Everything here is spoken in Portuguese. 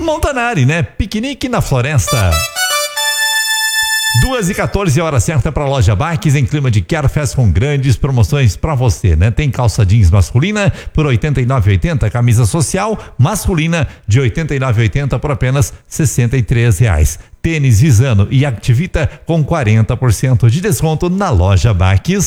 Montanari, né? Piquenique na floresta. 2h14, hora certa para a loja Baques, em clima de Quero Fest com grandes promoções para você, né? Tem calça jeans masculina por R$ 89,80, camisa social masculina de R$ 89,80 por apenas R$ 63. Tênis Visano e Activita com 40% de desconto na loja Baques.